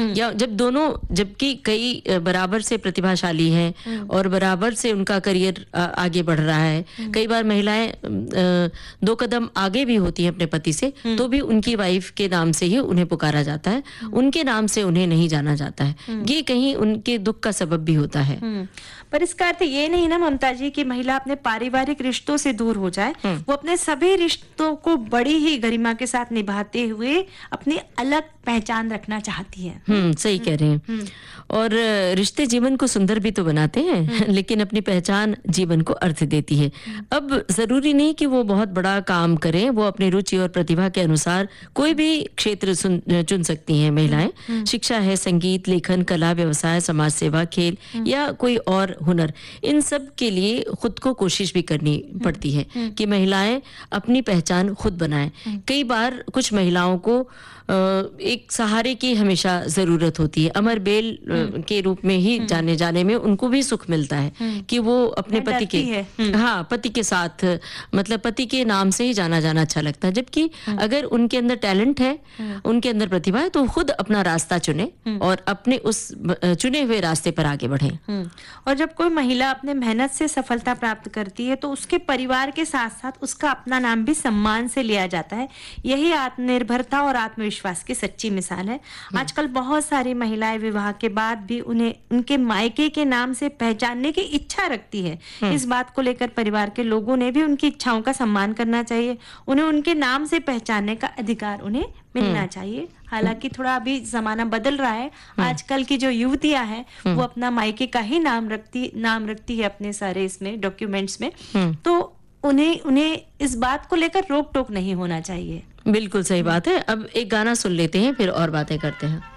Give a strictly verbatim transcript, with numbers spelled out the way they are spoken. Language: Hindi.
या जब दोनों, जबकि कई बराबर से प्रतिभाशाली हैं और बराबर से उनका करियर आगे बढ़ रहा है, कई बार महिलाएं दो कदम आगे भी होती हैं अपने पति से, तो भी उनकी वाइफ के नाम से ही उन्हें पुकारा जाता है, उनके नाम से उन्हें नहीं जाना जाता है। ये कहीं उनके दुख का सबब भी होता है। पर इसका अर्थ ये नहीं ना ममता जी कि महिला अपने पारिवारिक रिश्तों से दूर हो जाए। वो अपने सभी रिश्तों को बड़ी ही गरिमा के साथ निभाते हुए अपनी अलग पहचान रखना चाहती है। हम्म सही कह रहे हैं। और रिश्ते जीवन को सुंदर भी तो बनाते हैं, लेकिन अपनी पहचान जीवन को अर्थ देती है। अब जरूरी नहीं कि वो बहुत बड़ा काम करें, वो अपनी रुचि और प्रतिभा के अनुसार कोई भी क्षेत्र चुन सकती हैं महिलाएं। शिक्षा है, संगीत, लेखन, कला, व्यवसाय, समाज सेवा, खेल या कोई और हुनर, इन सब के लिए खुद को कोशिश भी करनी पड़ती है कि महिलाएं अपनी पहचान खुद बनाएं। कई बार कुछ महिलाओं को एक सहारे की हमेशा जरूरत होती है। अमर बेल के रूप में ही जाने जाने में उनको भी सुख मिलता है कि वो अपने पति के हाँ पति के साथ, मतलब पति के नाम से ही जाना जाना अच्छा लगता है। जबकि अगर उनके अंदर टैलेंट है, उनके अंदर प्रतिभा है, तो खुद अपना रास्ता चुने और अपने उस चुने हुए रास्ते पर आगे बढ़े। और जब कोई महिला अपने मेहनत से सफलता प्राप्त करती है तो उसके परिवार के साथ साथ उसका अपना नाम भी सम्मान से लिया जाता है। यही आत्मनिर्भरता और आत्मविश्वास की सच्ची मिसाल है। आजकल बहुत सारी महिलाएं विवाह के बाद भी उन्हें उनके मायके के नाम से पहचानने की इच्छा रखती है। इस बात को लेकर परिवार के लोगों ने भी उनकी इच्छाओं का सम्मान करना चाहिए। उन्हें उनके नाम से पहचानने का अधिकार उन्हें मिलना चाहिए। हालांकि थोड़ा अभी जमाना बदल रहा है। आजकल की जो युवतियां हैं वो अपना मायके का ही नाम रखती नाम रखती है अपने सारे इसमें डॉक्यूमेंट्स में, तो उन्हें उन्हें इस बात को लेकर रोक टोक नहीं होना चाहिए। बिल्कुल सही बात है। अब एक गाना सुन लेते हैं, फिर और बातें करते हैं।